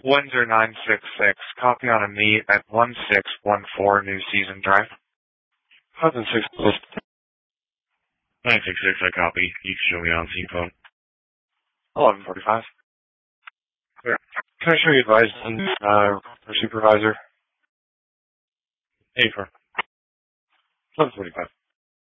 Windsor 966, copy on a meet at 1614 New Season Drive. Hudson 6, 966, I copy. You can show me on scene phone. 1145. Clear. Can I show you advised for supervisor? 84. 1145.